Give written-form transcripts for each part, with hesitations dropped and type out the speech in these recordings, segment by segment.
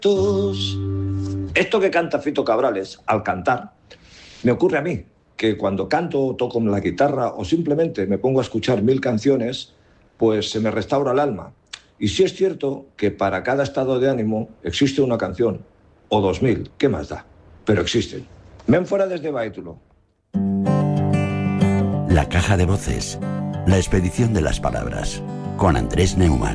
Esto que canta Fito Cabrales, al cantar, me ocurre a mí, que cuando canto, toco la guitarra o simplemente me pongo a escuchar 1000 canciones, pues se me restaura el alma. Y sí es cierto que para cada estado de ánimo existe una canción, o 2000, ¿qué más da? Pero existen. Ven fuera desde Baitulo. La caja de voces, la expedición de las palabras, con Andrés Neumann.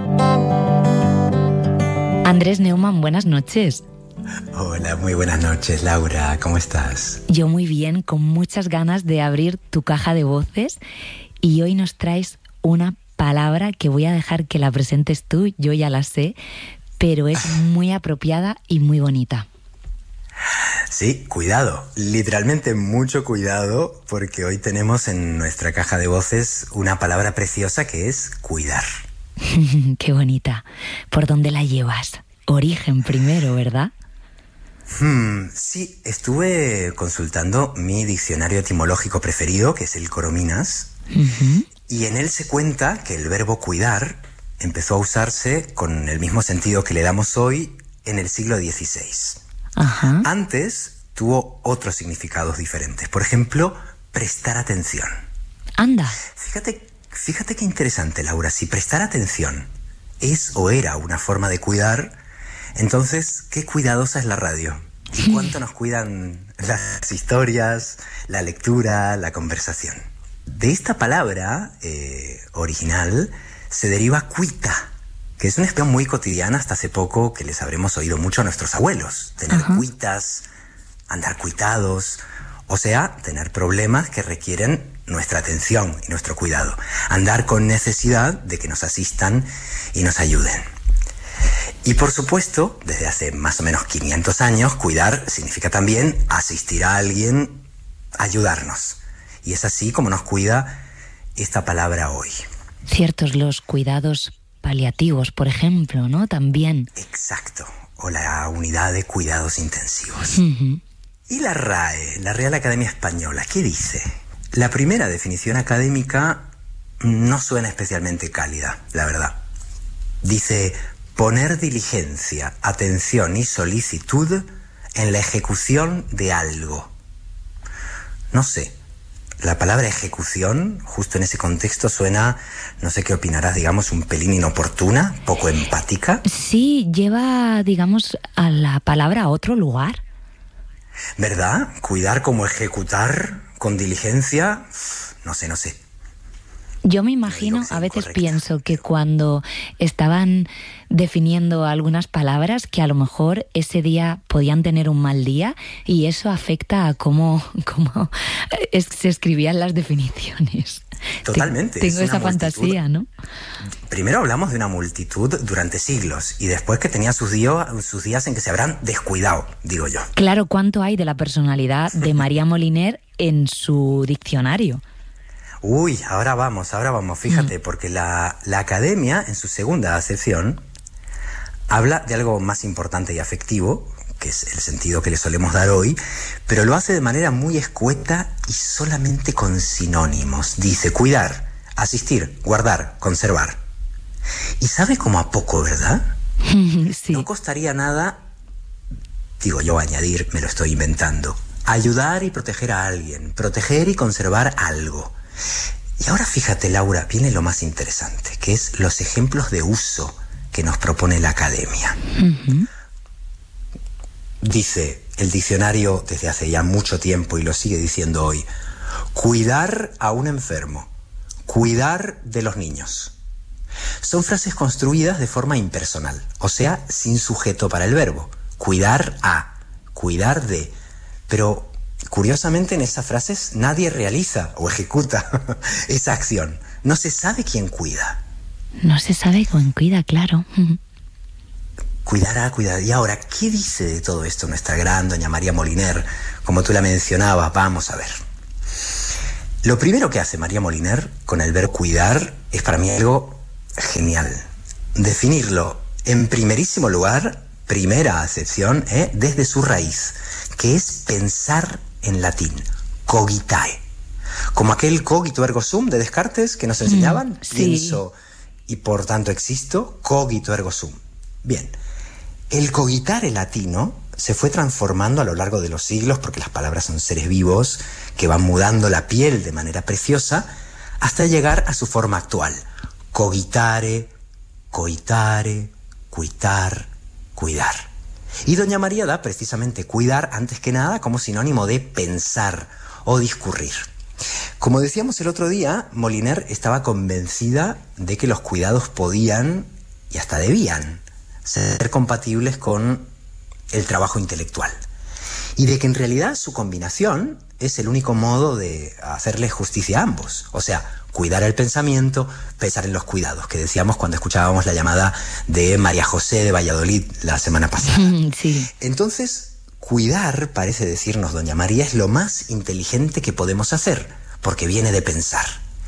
Andrés Neumann, buenas noches. Hola, muy buenas noches, Laura, ¿cómo estás? Yo muy bien, con muchas ganas de abrir tu caja de voces, y hoy nos traes una palabra que voy a dejar que la presentes tú, yo ya la sé, pero es muy apropiada y muy bonita. Sí, cuidado, literalmente mucho cuidado, porque hoy tenemos en nuestra caja de voces una palabra preciosa que es cuidar. Qué bonita. ¿Por dónde la llevas? Origen primero, ¿verdad? Sí, estuve consultando mi diccionario etimológico preferido, que es el Corominas, y en él se cuenta que el verbo cuidar empezó a usarse con el mismo sentido que le damos hoy en el siglo XVI. Ajá. Antes tuvo otros significados diferentes. Por ejemplo, prestar atención. Anda. Fíjate qué interesante, Laura. Si prestar atención es o era una forma de cuidar, entonces qué cuidadosa es la radio. ¿Y cuánto nos cuidan las historias, la lectura, la conversación? De esta palabra original se deriva cuita, que es una expresión muy cotidiana hasta hace poco que les habremos oído mucho a nuestros abuelos. Tener cuitas, andar cuitados, o sea, tener problemas que requieren nuestra atención y nuestro cuidado. Andar con necesidad de que nos asistan y nos ayuden. Y por supuesto, desde hace más o menos 500 años, cuidar significa también asistir a alguien, ayudarnos. Y es así como nos cuida esta palabra hoy. Ciertos los cuidados paliativos, por ejemplo, ¿no? También. Exacto. O la unidad de cuidados intensivos. Y la RAE, la Real Academia Española, ¿qué dice? La primera definición académica no suena especialmente cálida, la verdad. Dice: poner diligencia, atención y solicitud en la ejecución de algo. No sé, la palabra ejecución, justo en ese contexto, suena, no sé qué opinarás, digamos, un pelín inoportuna, poco empática. Sí, lleva, digamos, a la palabra a otro lugar. ¿Verdad? Cuidar como ejecutar con diligencia, no sé. Yo me imagino, a veces pienso que cuando estaban definiendo algunas palabras, que a lo mejor ese día podían tener un mal día y eso afecta a cómo se escribían las definiciones. Totalmente. Tengo esa fantasía, ¿no? Primero hablamos de una multitud durante siglos y después que tenía sus días en que se habrán descuidado, digo yo. Claro, ¿cuánto hay de la personalidad de María Moliner en su diccionario? Uy, ahora vamos, fíjate, porque la academia, en su segunda acepción, habla de algo más importante y afectivo, que es el sentido que le solemos dar hoy, pero lo hace de manera muy escueta y solamente con sinónimos. Dice cuidar, asistir, guardar, conservar. Y sabe como a poco, ¿verdad? Sí. No costaría nada, digo yo, añadir, me lo estoy inventando, ayudar y proteger a alguien, proteger y conservar algo. Y ahora fíjate, Laura, viene lo más interesante, que es los ejemplos de uso que nos propone la academia. Dice el diccionario desde hace ya mucho tiempo y lo sigue diciendo hoy: cuidar a un enfermo, cuidar de los niños. Son frases construidas de forma impersonal, o sea, sin sujeto para el verbo. Cuidar a, cuidar de. Pero curiosamente en esas frases nadie realiza o ejecuta esa acción. No se sabe quién cuida. No se sabe quién cuida, claro. Cuidar. Y ahora, ¿qué dice de todo esto nuestra gran doña María Moliner? Como tú la mencionabas, vamos a ver. Lo primero que hace María Moliner con el verbo cuidar es para mí algo genial. Definirlo en primerísimo lugar, primera acepción, desde su raíz, que es pensar en latín, cogitae. Como aquel cogito ergo sum de Descartes que nos enseñaban, sí. Pienso y por tanto existo, cogito ergo sum. Bien, El cogitare latino se fue transformando a lo largo de los siglos, porque las palabras son seres vivos que van mudando la piel de manera preciosa, hasta llegar a su forma actual. Cogitare, coitare, cuitar, cuidar. Y doña María da precisamente cuidar antes que nada como sinónimo de pensar o discurrir. Como decíamos el otro día, Moliner estaba convencida de que los cuidados podían y hasta debían ser compatibles con el trabajo intelectual, y de que en realidad su combinación es el único modo de hacerle justicia a ambos. O sea, cuidar el pensamiento, pensar en los cuidados, que decíamos cuando escuchábamos la llamada de María José de Valladolid la semana pasada. Sí. Entonces, cuidar, parece decirnos doña María, es lo más inteligente que podemos hacer, porque viene de pensar.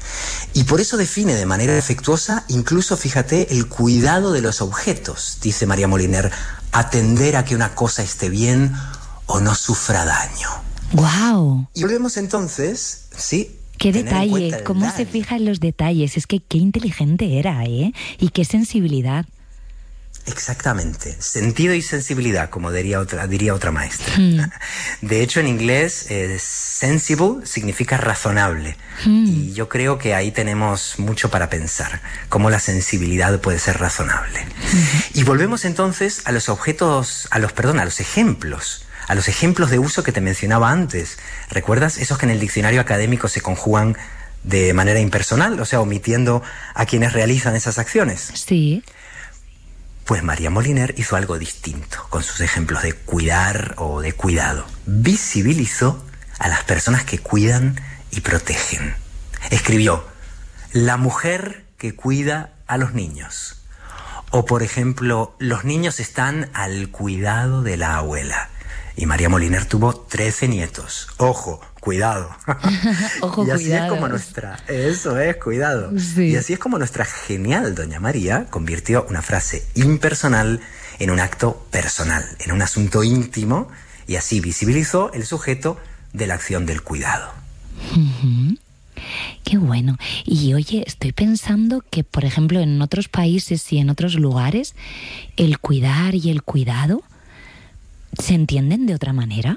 Y por eso define de manera afectuosa, incluso, fíjate, el cuidado de los objetos, dice María Moliner, atender a que una cosa esté bien o no sufra daño. ¡Guau! Y volvemos entonces, sí. Qué detalle, cómo se fija en los detalles. Es que qué inteligente era, ¿eh? Y qué sensibilidad. Exactamente, sentido y sensibilidad, como diría otra maestra. De hecho, en inglés, sensible significa razonable. Y yo creo que ahí tenemos mucho para pensar, cómo la sensibilidad puede ser razonable. Y volvemos entonces a los objetos, a los ejemplos. A los ejemplos de uso que te mencionaba antes. ¿Recuerdas? Esos que en el diccionario académico se conjugan de manera impersonal, o sea, omitiendo a quienes realizan esas acciones. Sí. Pues María Moliner hizo algo distinto con sus ejemplos de cuidar o de cuidado. Visibilizó a las personas que cuidan y protegen. Escribió, la mujer que cuida a los niños. O, por ejemplo, los niños están al cuidado de la abuela. Y María Moliner tuvo 13 nietos. Ojo, cuidado. Ojo, y así cuidado. es como nuestra... Eso es, cuidado. Sí. Y así es como nuestra genial doña María convirtió una frase impersonal en un acto personal, en un asunto íntimo, y así visibilizó el sujeto de la acción del cuidado. Qué bueno. Y oye, estoy pensando que, por ejemplo, en otros países y en otros lugares, el cuidar y el cuidado ¿se entienden de otra manera?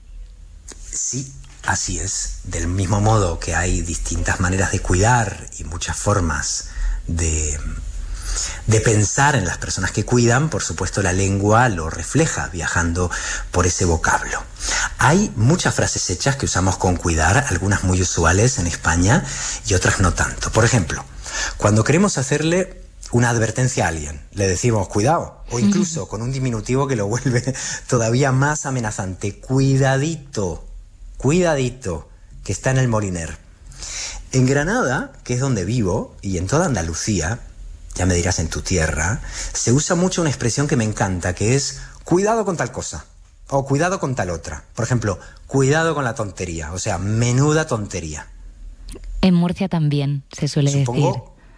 Sí, así es. Del mismo modo que hay distintas maneras de cuidar y muchas formas de pensar en las personas que cuidan, por supuesto la lengua lo refleja viajando por ese vocablo. Hay muchas frases hechas que usamos con cuidar, algunas muy usuales en España y otras no tanto. Por ejemplo, cuando queremos hacerle una advertencia a alguien, le decimos cuidado, o incluso con un diminutivo que lo vuelve todavía más amenazante, cuidadito, cuidadito, que está en el Moliner. En Granada, que es donde vivo, y en toda Andalucía, ya me dirás en tu tierra, se usa mucho una expresión que me encanta, que es cuidado con tal cosa, o cuidado con tal otra. Por ejemplo, cuidado con la tontería, o sea, menuda tontería. En Murcia también se suele decir.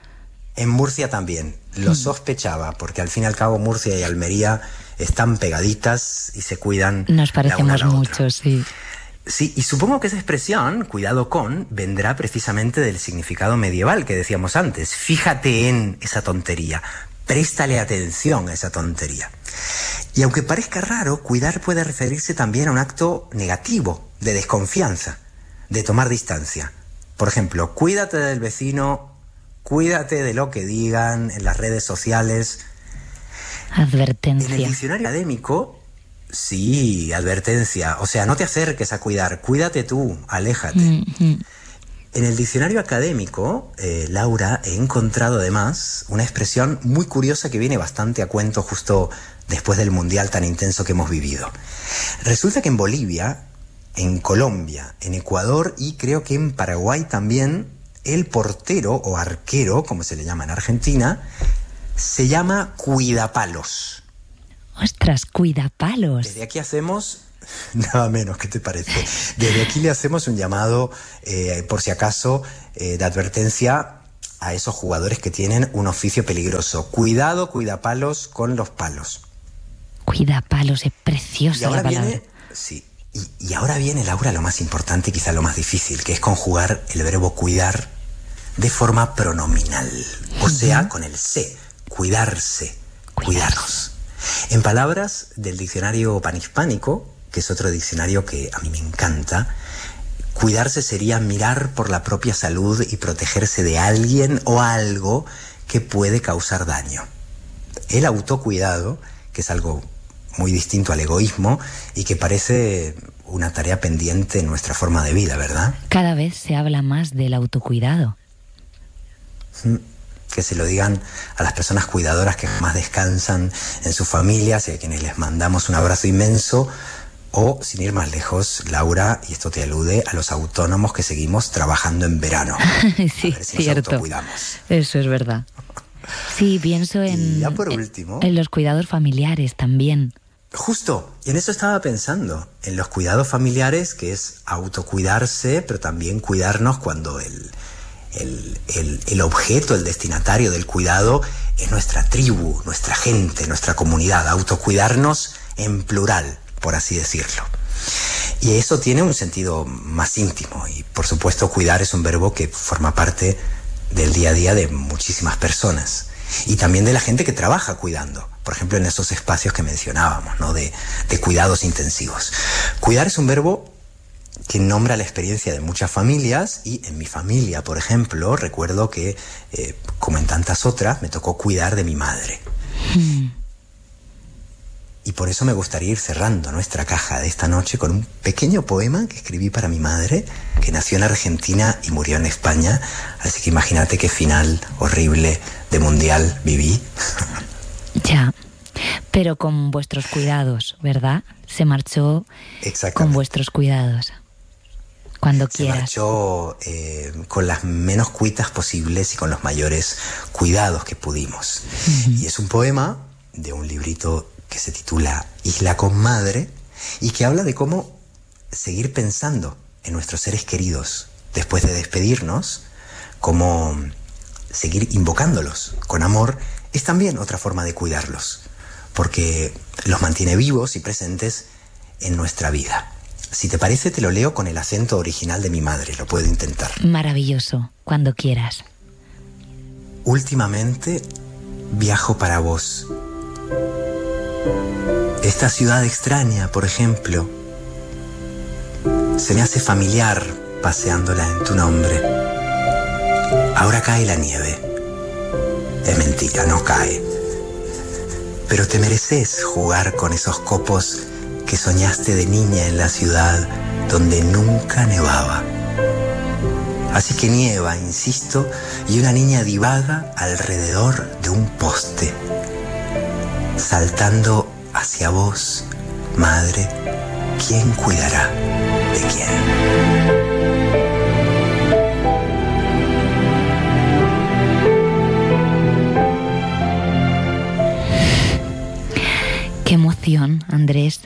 En Murcia también, lo sospechaba, porque al fin y al cabo Murcia y Almería están pegaditas y se cuidan. Nos parecemos mucho, sí. Sí, y supongo que esa expresión, cuidado con, vendrá precisamente del significado medieval que decíamos antes. Fíjate en esa tontería, préstale atención a esa tontería. Y aunque parezca raro, cuidar puede referirse también a un acto negativo, de desconfianza, de tomar distancia. Por ejemplo, cuídate del vecino, cuídate de lo que digan en las redes sociales. Advertencia. En el diccionario académico, sí, advertencia. O sea, no te acerques a cuidar, cuídate tú, aléjate. En el diccionario académico, Laura, he encontrado además una expresión muy curiosa que viene bastante a cuento justo después del mundial tan intenso que hemos vivido. Resulta que en Bolivia, en Colombia, en Ecuador y creo que en Paraguay también, el portero o arquero, como se le llama en Argentina, se llama cuidapalos. ¡Ostras, cuidapalos! Desde aquí hacemos, nada menos, ¿qué te parece? Desde aquí le hacemos un llamado, por si acaso, de advertencia a esos jugadores que tienen un oficio peligroso. Cuidado, cuidapalos con los palos. Cuidapalos, es preciosa la palabra. Viene, sí, y ahora viene, Laura, lo más importante y quizá lo más difícil, que es conjugar el verbo cuidar de forma pronominal, o sea, con el se, cuidarse, cuidarnos. En palabras del diccionario panhispánico, que es otro diccionario que a mí me encanta, cuidarse sería mirar por la propia salud y protegerse de alguien o algo que puede causar daño. El autocuidado, que es algo muy distinto al egoísmo y que parece una tarea pendiente en nuestra forma de vida, ¿verdad? Cada vez se habla más del autocuidado. Que se lo digan a las personas cuidadoras que más descansan en sus familias y a quienes les mandamos un abrazo inmenso. O, sin ir más lejos, Laura, y esto te alude a los autónomos que seguimos trabajando en verano. Sí, a ver si cierto. Nos autocuidamos. Eso es verdad. Sí, pienso y ya por último, en los cuidados familiares también. Justo, y en eso estaba pensando, en los cuidados familiares, que es autocuidarse, pero también cuidarnos cuando el objeto, el destinatario del cuidado es nuestra tribu, nuestra gente, nuestra comunidad. Autocuidarnos en plural, por así decirlo. Y eso tiene un sentido más íntimo y, por supuesto, cuidar es un verbo que forma parte del día a día de muchísimas personas y también de la gente que trabaja cuidando, por ejemplo, en esos espacios que mencionábamos, ¿no? de cuidados intensivos. Cuidar es un verbo que nombra la experiencia de muchas familias y en mi familia, por ejemplo, recuerdo que, como en tantas otras, me tocó cuidar de mi madre. Y por eso me gustaría ir cerrando nuestra caja de esta noche con un pequeño poema que escribí para mi madre, que nació en Argentina y murió en España. Así que imagínate qué final horrible de mundial viví. Ya, pero con vuestros cuidados, ¿verdad? Se marchó con vuestros cuidados, cuando quieras. Se marchó con las menos cuitas posibles y con los mayores cuidados que pudimos. Y es un poema de un librito que se titula Isla con Madre y que habla de cómo seguir pensando en nuestros seres queridos después de despedirnos, cómo seguir invocándolos con amor es también otra forma de cuidarlos, porque los mantiene vivos y presentes en nuestra vida. Si te parece, te lo leo con el acento original de mi madre, lo puedo intentar. Maravilloso, cuando quieras. Últimamente viajo para vos. Esta ciudad extraña, por ejemplo, se me hace familiar paseándola en tu nombre. Ahora cae la nieve. Es mentira, no cae. Pero te mereces jugar con esos copos que soñaste de niña en la ciudad donde nunca nevaba. Así que nieva, insisto, y una niña divaga alrededor de un poste, saltando hacia vos, madre. ¿Quién cuidará de quién? Qué emoción, Andrés.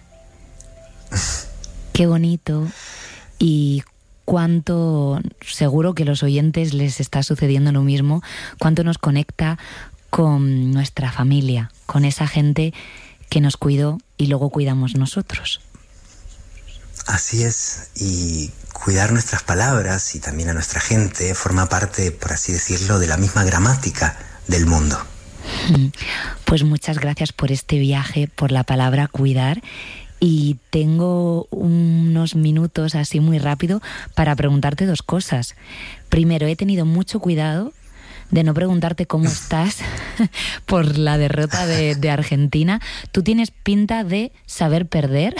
Qué bonito. Y cuánto, seguro que a los oyentes les está sucediendo lo mismo, cuánto nos conecta con nuestra familia, con esa gente que nos cuidó y luego cuidamos nosotros. Así es, y cuidar nuestras palabras y también a nuestra gente forma parte, por así decirlo, de la misma gramática del mundo. Pues muchas gracias por este viaje, por la palabra cuidar, y tengo unos minutos así muy rápido para preguntarte dos cosas. Primero, he tenido mucho cuidado de no preguntarte cómo estás por la derrota de Argentina. Tú tienes pinta de saber perder.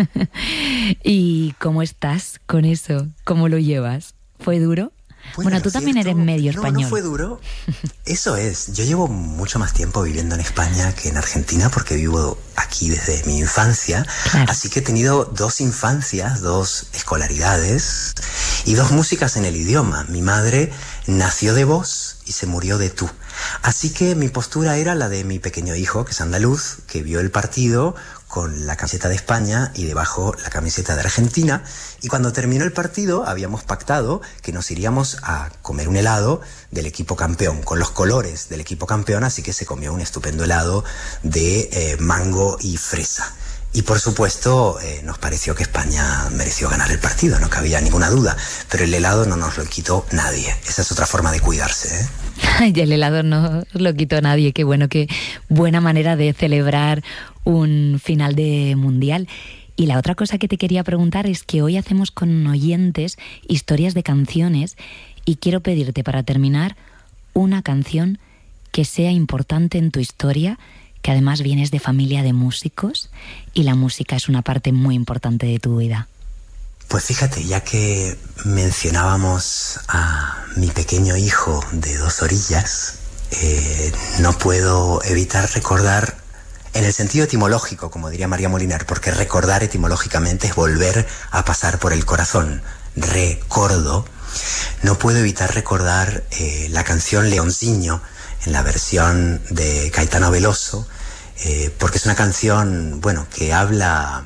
¿Y cómo estás con eso? ¿Cómo lo llevas? ¿Fue duro? Bueno, tú también eres medio español. No fue duro. Eso es. Yo llevo mucho más tiempo viviendo en España que en Argentina porque vivo aquí desde mi infancia. Claro. Así que he tenido dos infancias, dos escolaridades y dos músicas en el idioma. Mi madre nació de vos y se murió de tú. Así que mi postura era la de mi pequeño hijo, que es andaluz, que vio el partido con la camiseta de España y debajo la camiseta de Argentina. Y cuando terminó el partido habíamos pactado que nos iríamos a comer un helado del equipo campeón, con los colores del equipo campeón, así que se comió un estupendo helado de mango y fresa. Y por supuesto nos pareció que España mereció ganar el partido, no cabía ninguna duda, pero el helado no nos lo quitó nadie. Esa es otra forma de cuidarse, ¿eh? Ay, el helado no lo quitó nadie. Qué bueno, qué buena manera de celebrar un final de mundial. Y la otra cosa que te quería preguntar es que hoy hacemos con oyentes historias de canciones y quiero pedirte para terminar una canción que sea importante en tu historia, que además vienes de familia de músicos y la música es una parte muy importante de tu vida. Pues fíjate, ya que mencionábamos a mi pequeño hijo de 2 orillas, no puedo evitar recordar, en el sentido etimológico, como diría María Molinar, porque recordar etimológicamente es volver a pasar por el corazón. Recordo. No puedo evitar recordar la canción Leonciño, en la versión de Caetano Veloso, porque es una canción, bueno, que habla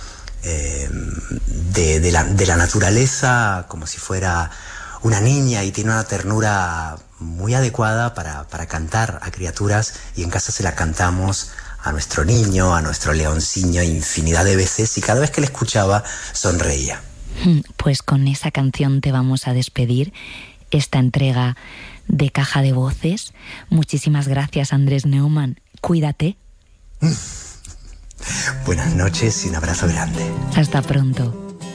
de la naturaleza como si fuera una niña y tiene una ternura muy adecuada para cantar a criaturas, y en casa se la cantamos a nuestro niño, a nuestro leonciño infinidad de veces, y cada vez que le escuchaba sonreía. Pues con esa canción te vamos a despedir esta entrega de Caja de Voces. Muchísimas gracias, Andrés Neumann. Cuídate. Buenas noches y un abrazo grande. Hasta pronto.